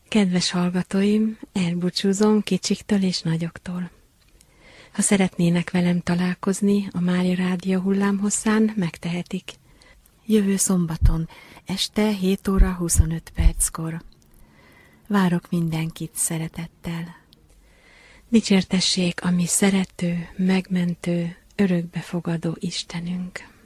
Kedves hallgatóim, elbúcsúzom kicsiktől és nagyoktól. Ha szeretnének velem találkozni a Mária Rádió hullámhosszán, megtehetik. Jövő szombaton, este 7 óra 25 perckor. Várok mindenkit szeretettel. Dicsértessék a mi szerető, megmentő, örökbefogadó Istenünk.